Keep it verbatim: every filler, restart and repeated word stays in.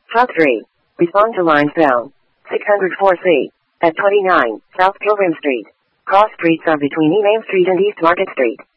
Truck three. Respond to lines down. six oh four C. At twenty-nine, South Pilgrim Street. Cross streets are between E. Main Street and East Market Street.